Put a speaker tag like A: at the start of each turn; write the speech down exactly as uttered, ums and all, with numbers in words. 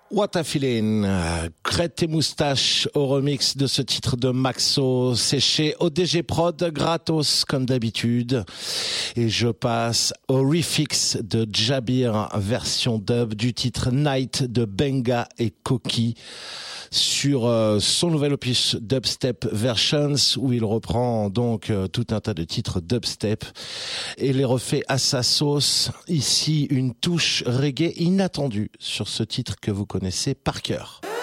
A: What a feeling, crête tes moustaches au remix de ce titre de Maxo, c'est chez O D G Prod, gratos comme d'habitude. Et je passe au refix de Jabir, version dub du titre Night de Benga et Koki sur euh, son nouvel opus Dubstep Versions, où il reprend donc euh, tout un tas de titres dubstep et les refait à sa sauce. Ici, une touche reggae inattendue sur ce titre que vous connaissez par cœur.